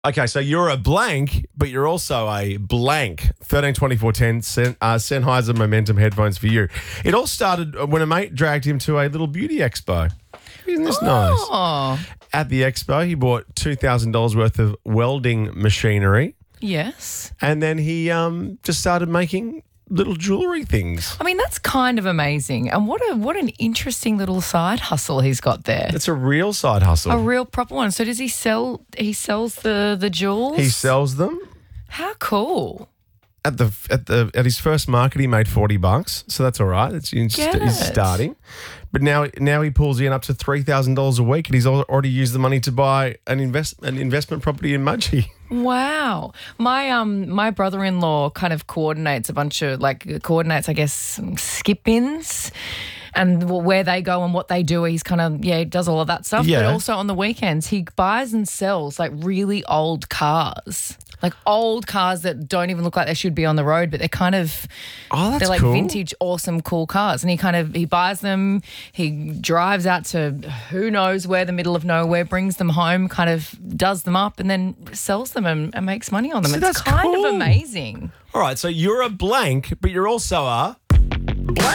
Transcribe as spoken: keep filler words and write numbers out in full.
Okay, so you're a blank, but you're also a blank. thirteen twenty-four ten, Sen, uh, Sennheiser Momentum headphones for you. It all started when a mate dragged him to a little beauty expo. Isn't this nice? Oh, At the expo, he bought two thousand dollars worth of welding machinery, yes. and then he um, just started making little jewellery things. I mean, that's kind of amazing. And what a what an interesting little side hustle he's got there. It's a real side hustle. A real proper one. So does he sell he sells the the jewels? He sells them. How cool. At the at the at his first market, he made forty bucks, so that's all right. It's he's, Get he's it. starting, but now now he pulls in up to three thousand dollars a week, and he's al- already used the money to buy an invest an investment property in Mudgee. Wow. My um my brother-in-law kind of coordinates a bunch of like coordinates I guess skip-ins and where they go and what they do. He's kind of yeah, he does all of that stuff. Yeah. But also on the weekends he buys and sells like really old cars. Like old cars that don't even look like they should be on the road, but they're kind of Oh, that's they're like cool. vintage, awesome, cool cars. And he kind of he buys them, he drives out to who knows where, the middle of nowhere, brings them home, kind of does them up, and then sells them and, and makes money on them. See, it's that's kind cool. of amazing. All right, so you're a blank, but you're also a